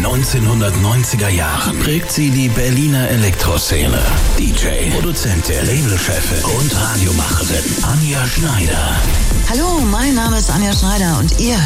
1990er Jahren prägt sie die Berliner Elektroszene. DJ, Produzentin, Labelchefin und Radiomacherin Anja Schneider. Hallo, mein Name ist Anja Schneider und ihr